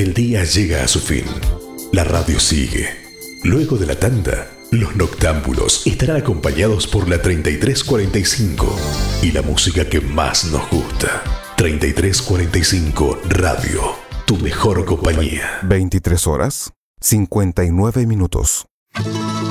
El día llega a su fin. La radio sigue. Luego de la tanda, los noctámbulos estarán acompañados por la 3345 y la música que más nos gusta. 3345 Radio, tu mejor compañía. 23 horas, 59 minutos.